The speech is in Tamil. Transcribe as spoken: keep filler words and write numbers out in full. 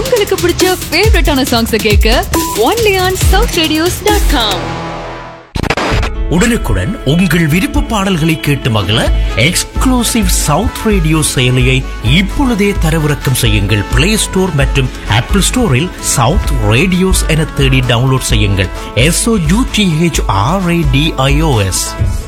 உங்களுக்கு பிடிச்ச ஃபேவரட்டான சாங்ஸ் கேட்க only on south radios dot com. உடனுக்குடன் உங்கள் விருப்ப பாடல்களை கேட்டு மகிழ எக்ஸ்க்ளூசிவ் சவுத் ரேடியோ செயலியை இப்பொழுதே தரவிறக்கம் செய்யுங்கள். பிளே ஸ்டோர் மற்றும் ஆப்பிள் ஸ்டோரில் சவுத் ரேடியோஸ் என தேடி டவுன்லோட் செய்யுங்கள். S O you D H R A D I O S.